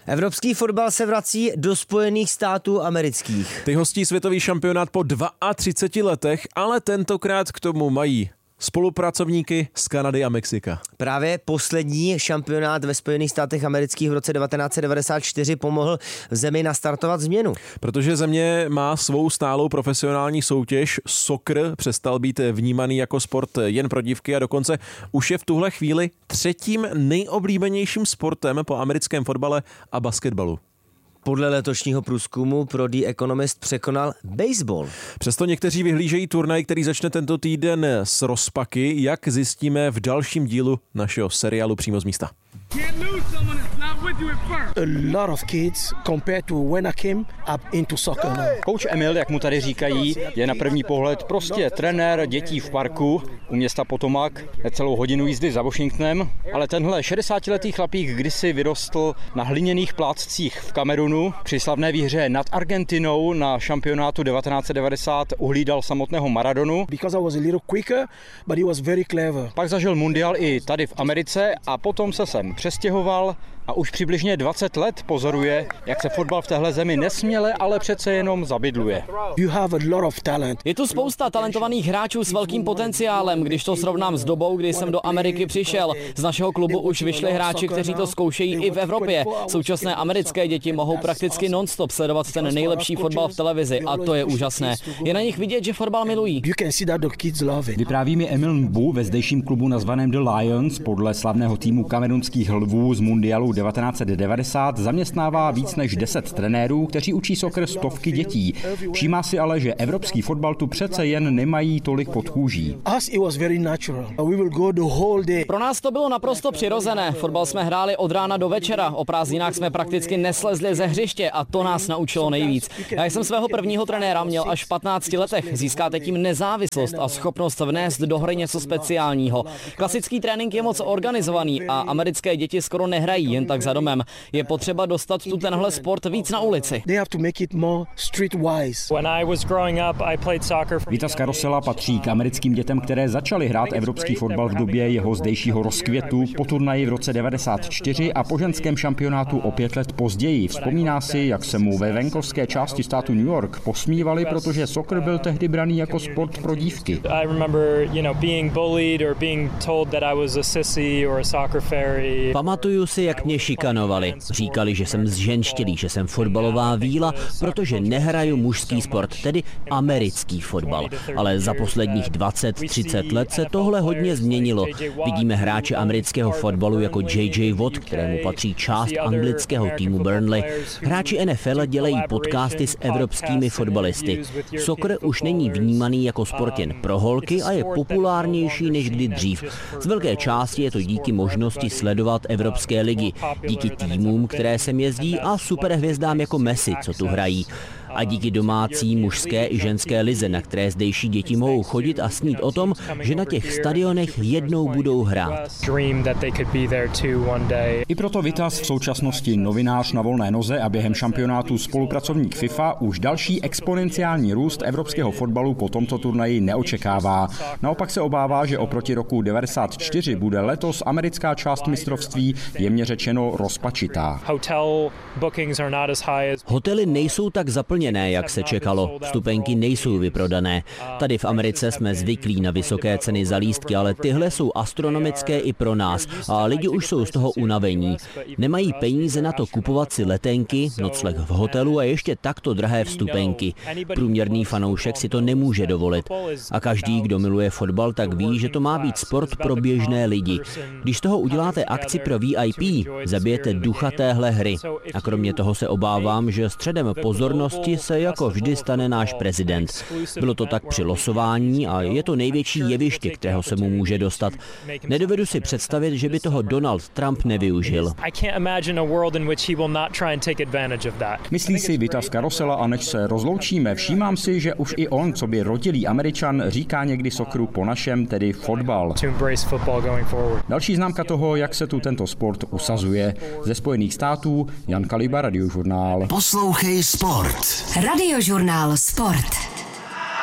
Evropský fotbal se vrací do Spojených států amerických. Ty hostí světový šampionát po 32 letech, ale tentokrát k tomu mají spolupracovníky z Kanady a Mexika. Právě poslední šampionát ve Spojených státech amerických v roce 1994 pomohl zemi nastartovat změnu. Protože země má svou stálou profesionální soutěž, soccer přestal být vnímaný jako sport jen pro dívky a dokonce už je v tuhle chvíli třetím nejoblíbenějším sportem po americkém fotbale a basketbalu. Podle letošního průzkumu pro The Economist překonal baseball. Přesto někteří vyhlížejí turnaj, který začne tento týden s rozpaky, jak zjistíme v dalším dílu našeho seriálu Přímo z místa. A lot of kids compared to when I came up into soccer now. Coach Emil, jak mu tady říkají, je na první pohled prostě trenér dětí v parku u města Potomac, necelou hodinu jízdy za Washingtonem, ale tenhle 60-letý chlapík kdysi vyrostl na hliněných plátcích v Kamerunu. Při slavné výhře nad Argentinou na šampionátu 1990 uhlídal samotného Maradonu. Because I was a little quicker, but he was very clever. Pak zažil mundial i tady v Americe a potom se sem přestěhoval a už přibližně 20 let pozoruje, jak se fotbal v téhle zemi nesměle, ale přece jenom zabydluje. You have a lot of talent. Je tu spousta talentovaných hráčů s velkým potenciálem, když to srovnám s dobou, kdy jsem do Ameriky přišel. Z našeho klubu už vyšli hráči, kteří to zkoušejí i v Evropě. Současné americké děti mohou prakticky non-stop sledovat ten nejlepší fotbal v televizi a to je úžasné. Je na nich vidět, že fotbal milují. Vypráví mi Emil Mbu ve zdejším klubu nazvaném The Lions, podle slavného týmu kamerunských lvů z mundialu 1990 zaměstnává víc než 10 trenérů, kteří učí soccer stovky dětí. Všímá si ale, že evropský fotbal tu přece jen nemají tolik pod kůží. Pro nás to bylo naprosto přirozené. Fotbal jsme hráli od rána do večera, o prázdninách jsme prakticky neslezli ze hřiště a to nás naučilo nejvíc. Já jsem svého prvního trenéra měl až v 15 letech. Získáte tím nezávislost a schopnost vnést do hry něco speciálního. Klasický trénink je moc organizovaný a americké děti skoro nehrají jen tak za domem. Je potřeba dostat tu tenhle sport víc na ulici. Vitas Karosela patří k americkým dětem, které začaly hrát evropský fotbal v době jeho zdejšího rozkvětu, po turnaji v roce 94 a po ženském šampionátu o 5 let později. Vzpomíná si, jak se mu ve venkovské části státu New York posmívali, protože soccer byl tehdy braný jako sport pro dívky. Pamatuju si, jak mě šikanovali. Říkali, že jsem zženštilý, že jsem fotbalová víla, protože nehraju mužský sport, tedy americký fotbal. Ale za posledních 20-30 let se tohle hodně změnilo. Vidíme hráče amerického fotbalu jako J.J. Watt, kterému patří část anglického týmu Burnley. Hráči NFL dělají podcasty s evropskými fotbalisty. Soccer už není vnímaný jako sport jen pro holky a je populárnější než kdy dřív. Z velké části je to díky možnosti sledovat evropské ligy, díky týmům, které sem jezdí a superhvězdám jako Messi, co tu hrají. A díky domácí mužské i ženské lize, na které zdejší děti mohou chodit a snít o tom, že na těch stadionech jednou budou hrát. I proto Vitas v současnosti novinář na volné noze a během šampionátu spolupracovník FIFA už další exponenciální růst evropského fotbalu po tomto turnaji neočekává. Naopak se obává, že oproti roku 94 bude letos americká část mistrovství jemně řečeno rozpačitá. Hotely nejsou tak zaplněné, jak se čekalo. Vstupenky nejsou vyprodané. Tady v Americe jsme zvyklí na vysoké ceny za lístky, ale tyhle jsou astronomické i pro nás a lidi už jsou z toho unavení. Nemají peníze na to kupovat si letenky, nocleh v hotelu a ještě takto drahé vstupenky. Průměrný fanoušek si to nemůže dovolit. A každý, kdo miluje fotbal, tak ví, že to má být sport pro běžné lidi. Když z toho uděláte akci pro VIP, zabijete ducha téhle hry. A kromě toho se obávám, že středem pozornosti se jako vždy stane náš prezident. Bylo to tak při losování a je to největší jeviště, kterého se mu může dostat. Nedovedu si představit, že by toho Donald Trump nevyužil. Myslí si Vitas Karosela a než se rozloučíme, všímám si, že už i on, co by rodilý Američan, říká někdy socceru po našem, tedy fotbal. Další známka toho, jak se tu tento sport usazuje. Ze Spojených států Jan Kaliba, Radiožurnál. Poslouchej Sport. Radiožurnál Sport.